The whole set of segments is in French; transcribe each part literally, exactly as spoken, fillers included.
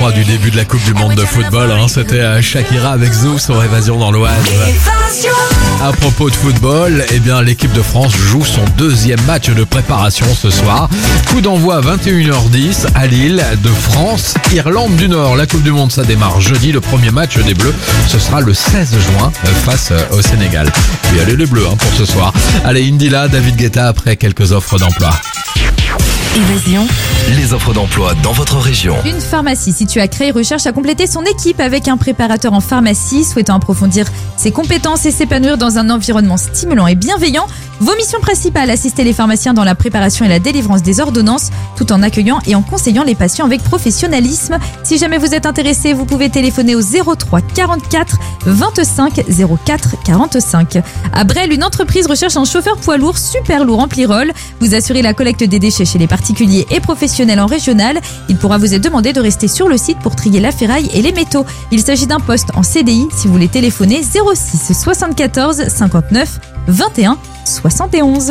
crois, du début de la Coupe du Monde de football. Hein. C'était Shakira avec Zou sur Évasion dans l'Oise. À propos de football, eh bien, l'équipe de France joue son deuxième match de préparation ce soir. Coup d'envoi à vingt et une heures dix à Lille de France, Irlande du Nord. La Coupe du Monde, ça démarre jeudi. Le premier match des Bleus, ce sera le seize juin face au Sénégal. Puis allez les Bleus hein, pour ce soir. Allez, Indila, David Guetta après quelques offres d'emploi. Évasion. Les offres d'emploi dans votre région. Une pharmacie située à Creil recherche à compléter son équipe avec un préparateur en pharmacie souhaitant approfondir ses compétences et s'épanouir dans un environnement stimulant et bienveillant. Vos missions principales, assister les pharmaciens dans la préparation et la délivrance des ordonnances tout en accueillant et en conseillant les patients avec professionnalisme. Si jamais vous êtes intéressé, vous pouvez téléphoner au zéro trois quarante-quatre vingt-cinq zéro quatre quarante-cinq. À Bresle, une entreprise recherche un chauffeur poids lourd super lourd rempli rôle. Vous assurez la collecte des déchets chez les particuliers et professionnels en régional. Il pourra vous être demandé de rester sur le site pour trier la ferraille et les métaux. Il s'agit d'un poste en C D I. Si vous voulez téléphoner, zéro six soixante-quatorze cinquante-neuf vingt et un soixante et onze.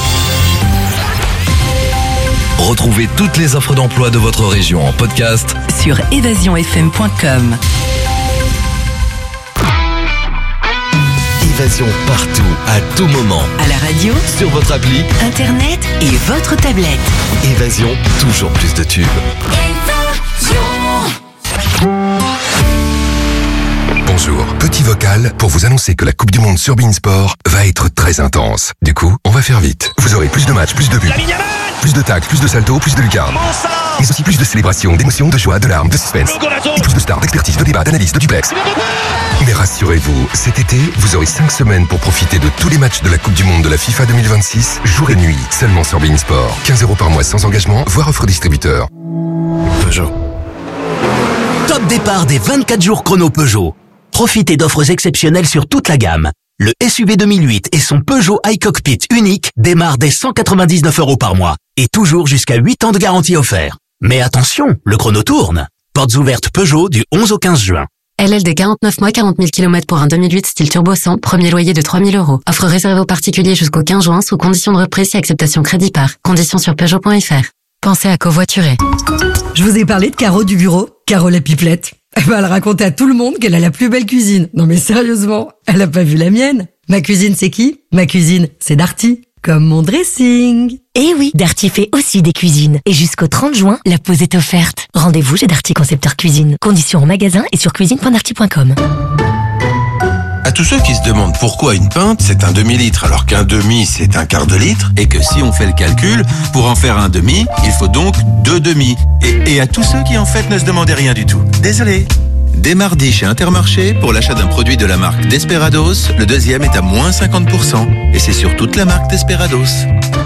Retrouvez toutes les offres d'emploi de votre région en podcast sur évasion f m point com. Évasion partout, à tout moment. À la radio, sur votre appli, internet et votre tablette. Évasion, toujours plus de tubes. Bonjour, petit vocal pour vous annoncer que la Coupe du Monde sur Beansport va être très intense. Du coup, on va faire vite. Vous aurez plus de matchs, plus de buts, plus de tacles, plus de saltos, plus de lucarnes. Mais aussi plus de célébrations, d'émotions, de joie, de larmes, de suspense. Et plus de stars, d'expertise, de débats, d'analyse, de duplex. Mais rassurez-vous, cet été, vous aurez cinq semaines pour profiter de tous les matchs de la Coupe du Monde de la FIFA deux mille vingt-six, jour et nuit, seulement sur Beansport. quinze euros par mois sans engagement, voire offre distributeur. Peugeot. Top départ des vingt-quatre jours chrono Peugeot. Profitez d'offres exceptionnelles sur toute la gamme. Le S U V deux mille huit et son Peugeot iCockpit unique démarrent dès cent quatre-vingt-dix-neuf euros par mois et toujours jusqu'à huit ans de garantie offert. Mais attention, le chrono tourne. Portes ouvertes Peugeot du onze au quinze juin. L L D quarante-neuf mois, quarante mille kilomètres pour un deux mille huit style turbo cent, premier loyer de trois mille euros. Offre réservée aux particuliers jusqu'au quinze juin sous condition de reprise et acceptation crédit par. Conditions sur Peugeot point F R. Pensez à covoiturer. Je vous ai parlé de Caro du bureau, Caro la pipelette. Eh ben, elle racontait à tout le monde qu'elle a la plus belle cuisine. Non mais sérieusement, elle a pas vu la mienne. Ma cuisine c'est qui? Ma cuisine c'est Darty. Comme mon dressing. Eh oui, Darty fait aussi des cuisines. Et jusqu'au trente juin, la pause est offerte. Rendez-vous chez Darty Concepteur Cuisine. Conditions en magasin et sur cuisine point darty point com. À tous ceux qui se demandent pourquoi une pinte c'est un demi-litre alors qu'un demi c'est un quart de litre et que si on fait le calcul, pour en faire un demi, il faut donc deux demi. Et, et à tous ceux qui en fait ne se demandaient rien du tout. Désolé. Dès mardi chez Intermarché, pour l'achat d'un produit de la marque Desperados, le deuxième est à moins cinquante pour cent. Et c'est sur toute la marque Desperados.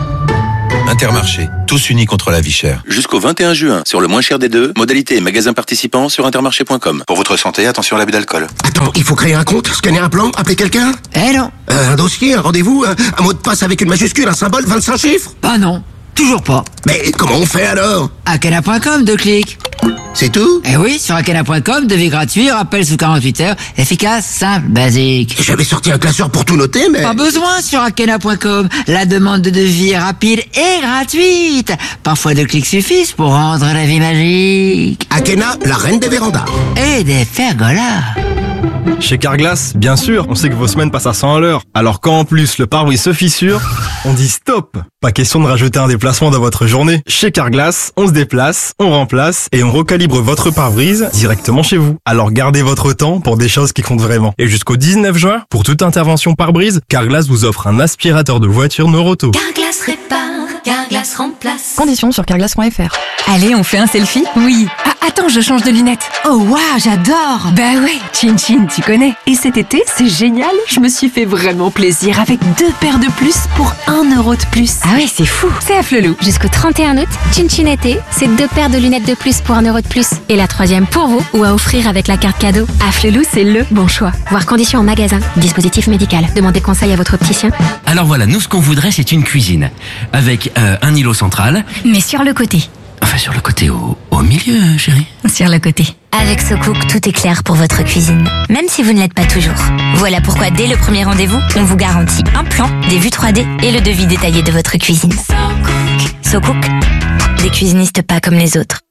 Intermarché, tous unis contre la vie chère. Jusqu'au vingt et un juin, sur le moins cher des deux, modalité et magasin participants sur intermarché point com. Pour votre santé, attention à l'abus d'alcool. Attends, il faut créer un compte, scanner un plan, appeler quelqu'un? Eh non. Euh, un dossier, un rendez-vous, un, un mot de passe avec une majuscule, un symbole, vingt-cinq chiffres? Bah non, toujours pas. Mais comment on fait alors? Akena point com, deux clics. C'est tout? Eh oui, sur akena point com, devis gratuit, rappel sous quarante-huit heures, efficace, simple, basique. J'avais sorti un classeur pour tout noter, mais... Pas besoin sur akena point com. La demande de devis est rapide et gratuite. Parfois deux clics suffisent pour rendre la vie magique. Akena, la reine des vérandas. Et des pergolas. Chez Carglass, bien sûr, on sait que vos semaines passent à cent à l'heure. Alors quand en plus le pare-brise se fissure, on dit stop. Pas question de rajouter un déplacement dans votre journée. Chez Carglass, on se déplace, on remplace et on recalibre votre pare-brise directement chez vous. Alors gardez votre temps pour des choses qui comptent vraiment. Et jusqu'au dix-neuf juin, pour toute intervention pare-brise, Carglass vous offre un aspirateur de voiture Noroto. Carglass répare, Carglass remplace. Conditions sur carglass point F R. Allez, on fait un selfie? Oui. Ah, attends, je change de lunettes. Oh waouh, j'adore. Bah ouais, Chin Chin, tu connais. Et cet été, c'est génial. Je me suis fait vraiment plaisir avec deux paires de plus pour un euro de plus. Ah ouais, c'est fou. C'est à Flelou. Jusqu'au trente et un août, Chin Chin été, c'est deux paires de lunettes de plus pour un euro de plus. Et la troisième pour vous ou à offrir avec la carte cadeau. À Flelou, c'est le bon choix. Voir conditions en magasin. Dispositif médical. Demandez conseil à votre opticien. Alors voilà, nous ce qu'on voudrait, c'est une cuisine avec euh, un îlot central. Mais sur le côté. Enfin, sur le côté, au, au milieu, chérie. Sur le côté. Avec SoCook, tout est clair pour votre cuisine, même si vous ne l'êtes pas toujours. Voilà pourquoi, dès le premier rendez-vous, on vous garantit un plan, des vues trois D et le devis détaillé de votre cuisine. SoCook. SoCook, des cuisinistes pas comme les autres.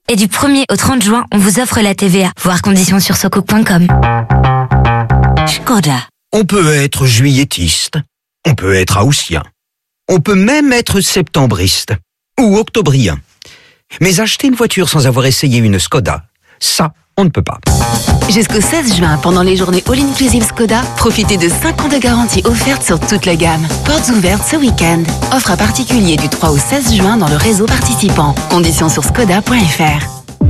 Et du premier au trente juin, on vous offre la T V A. Voir conditions sur socook point com. Skoda. On peut être juilletiste, on peut être haussien, on peut même être septembriste ou octobrien. Mais acheter une voiture sans avoir essayé une Skoda, ça, on ne peut pas. Jusqu'au seize juin, pendant les journées All-Inclusive Skoda, profitez de cinq ans de garantie offerte sur toute la gamme. Portes ouvertes ce week-end. Offre à particulier du trois au seize juin dans le réseau participant. Conditions sur skoda point f r.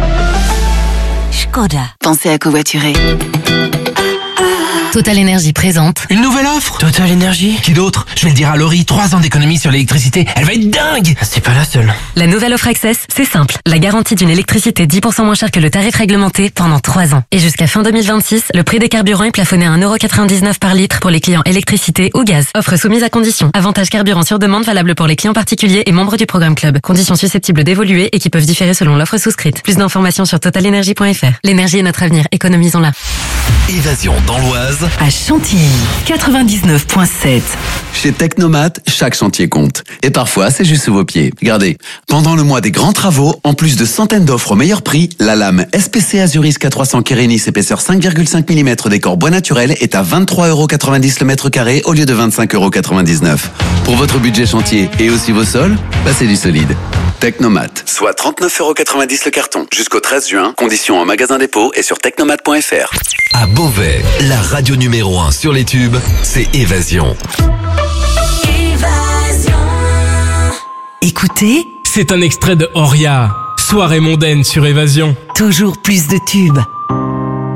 Skoda. Pensez à covoiturer. Total Énergie présente. Une nouvelle offre Total Énergie. Qui d'autre? Je vais le dire à Laurie, trois ans d'économie sur l'électricité. Elle va être dingue. C'est pas la seule. La nouvelle offre Access, c'est simple. La garantie d'une électricité dix pour cent moins chère que le tarif réglementé pendant trois ans. Et jusqu'à fin deux mille vingt-six, le prix des carburants est plafonné à un euro quatre-vingt-dix-neuf par litre pour les clients électricité ou gaz. Offre soumise à conditions. Avantage carburant sur demande valable pour les clients particuliers et membres du programme Club. Conditions susceptibles d'évoluer et qui peuvent différer selon l'offre souscrite. Plus d'informations sur total énergie point f r. L'énergie est notre avenir. Économisons-la. Évasion dans l'Oise. À Chantilly, quatre-vingt-dix-neuf virgule sept. Chez Technomat, chaque chantier compte. Et parfois, c'est juste sous vos pieds. Regardez, pendant le mois des grands travaux, en plus de centaines d'offres au meilleur prix, la lame S P C Azuris K trois cents Kerenis épaisseur cinq virgule cinq millimètres décor bois naturel est à vingt-trois euros quatre-vingt-dix le mètre carré au lieu de vingt-cinq euros quatre-vingt-dix-neuf. Pour votre budget chantier et aussi vos sols, passez du solide. Technomat, soit trente-neuf euros quatre-vingt-dix le carton. Jusqu'au treize juin, conditions en magasin dépôt et sur technomat point f r. À Beauvais, la radio numéro un sur les tubes, c'est Évasion. Évasion. Écoutez, c'est un extrait de Oria. Soirée mondaine sur Évasion. Toujours plus de tubes,